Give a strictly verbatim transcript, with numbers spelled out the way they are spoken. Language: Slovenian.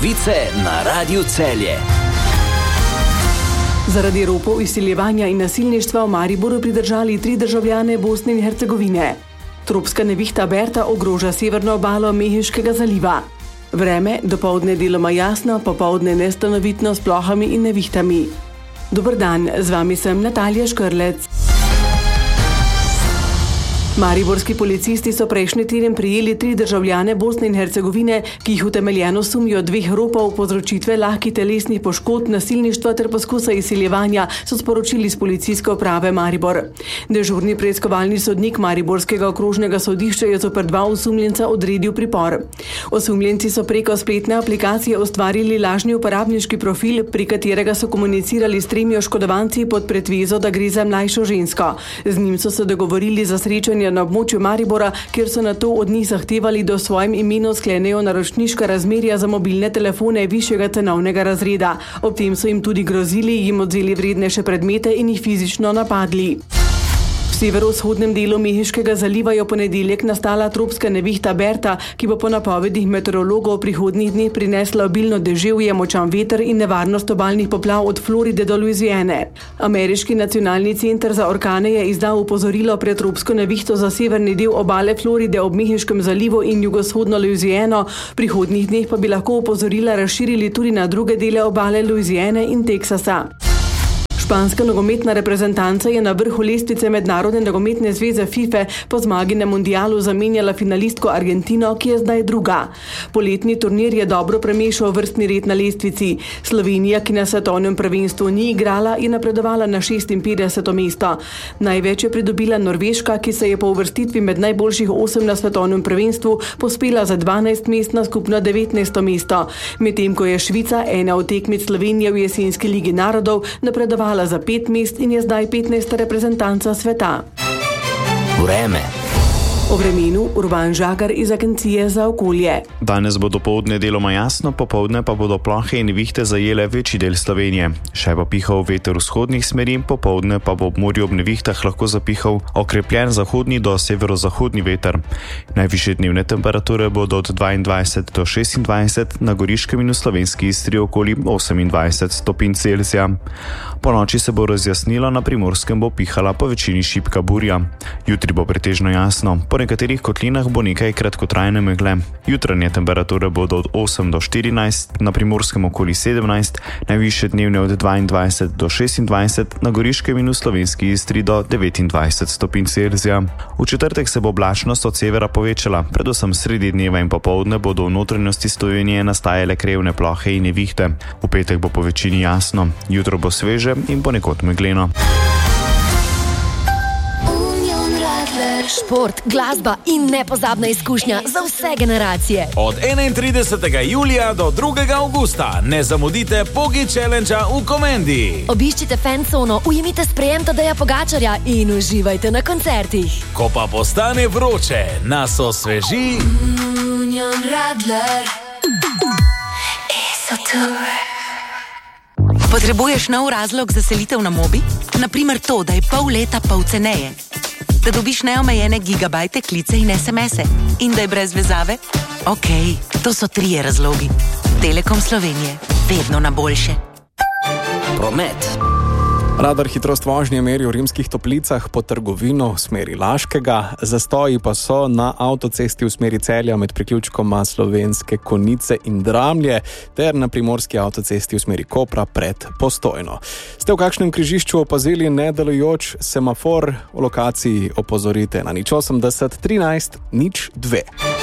Novice na Radiu Celje. Zaradi ropov, izsiljevanja in nasilništva v Mariboru pridržali tri državljane Bosne in Hercegovine. Tropska nevihta Berta ogroža severno obalo Mehiškega zaliva. Vreme, dopoldne deloma jasno, popoldne nestanovitno s plohami in nevihtami. Dober dan, z vami sem Natalija Škrlec. Mariborski policisti so prejšnji teden prijeli tri državljane Bosne in Hercegovine, ki jih utemeljeno sumijo dveh ropov, povzročitve lahkih telesnih poškodb, nasilništva ter poskusa izsiljevanja, so sporočili s policijske uprave Maribor. Dežurni preiskovalni sodnik Mariborskega okrožnega sodišča je zoper dva osumljenca odredil pripor. Osumljenci so preko spletne aplikacije ustvarili lažni uporabniški profil, pri katerega so komunicirali s tremi oškodovanci pod pretvezo, da gre za mlajšo žensko. Z njim so se dogovorili za srečanje na območju Maribora, kjer so nato od njih zahtevali, da v svojem imenu sklenejo naročniška razmerja za mobilne telefone višjega cenovnega razreda. Ob tem so jim tudi grozili, jim odzeli vrednejše predmete in jih fizično napadli. V severovzhodnem delu Mehiškega zaliva je v ponedeljek nastala tropska nevihta Berta, ki bo po napovedih meteorologov v prihodnjih dneh prinesla obilno deževje, močan veter in nevarnost obalnih poplav od Floride do Luizijane. Ameriški nacionalni center za orkane je izdal opozorilo pred tropsko nevihto za severni del obale Floride ob Mehiškem zalivu in jugovzhodno Luizijano. V prihodnjih dneh pa bi lahko opozorila razširili tudi na druge dele obale Luizijane in Teksasa. Španska nogometna reprezentanca je na vrhu lestvice Mednarodne nogometne zveze FIFA po zmagi na mundialu zamenjala finalistko Argentino, ki je zdaj druga. Poletni turnir je dobro premešal vrstni red na lestvici. Slovenija, ki na svetovnem prvenstvu ni igrala, je napredovala na šestinpetdeseto mesto. Največ je pridobila Norveška, ki se je po uvrstitvi med najboljših osem na svetovnem prvenstvu pospela za dvanajst mest na skupno devetnajsto mesto. Medtem ko je Švica, ena od tekmic Slovenije v jesenski ligi narodov, napredovala za pet mest in je zdaj petnajsta reprezentanca sveta. Vreme. O vremenu Urban Žagar iz Agencije za okolje. Danes bo dopoldne deloma jasno, popoldne pa bodo plohe in nevihte zajele večji del Slovenije. Še bo pihal veter vzhodnih smeri, popoldne pa bo ob morju ob nevihtah lahko zapihal okrepljen zahodni do severozahodni veter. Najvišje dnevne temperature bodo od dvaindvajset do šestindvajset, na Goriškem in v slovenski Istri okoli osemindvajset stopinj Celzija. Po noči se bo razjasnilo, na Primorskem bo pihala po večini šibka burja. Jutri bo pretežno jasno. Po nekaterih kotlinah bo nekaj kratkotrajne megle. Jutranje temperature bodo od osem do štirinajst, na Primorskem okoli sedemnajst, najvišje dnevne od dvaindvajset do šestindvajset, na Goriškem in v slovenski Istri do devetindvajset stopinj Celzija. V četrtek se bo oblačnost od severa povečala, predvsem sredi dneva in popoldne bodo v notranjosti Slovenije nastajale krevne plohe in nevihte. V petek bo po večini jasno, jutro bo sveže in ponekod megleno. Šport, glasba in nepozabna izkušnja za vse generacije. Od enaintridesetega julija do drugega avgusta ne zamudite Pogi Challengea v Komendi. Obiščite fancono, ujemite sprejem Tadeja Pogačarja in uživajte na koncertih. Ko pa postane vroče, nas osveži Union Radler Esotour. Potrebuješ nov razlog za selitev na Mobi? Naprimer to, da je pol leta pol ceneje. Da dobiš neomejene gigabajte, klice in es em ese. In da je brez vezave? Okej, okay, to so trije razlogi. Telekom Slovenije. Vedno na boljše. Promet. Radar hitrost vožnje meri v Rimskih Toplicah po Trgovino v smeri Laškega, zastoji pa so na avtocesti v smeri Celja med priključkoma Slovenske Konjice in Dramlje ter na primorski avtocesti v smeri Kopra pred Postojno. Ste v kakšnem križišču opazili nedelujoč semafor? V lokaciji opozorite na nič osemdeset trinajst nič dve.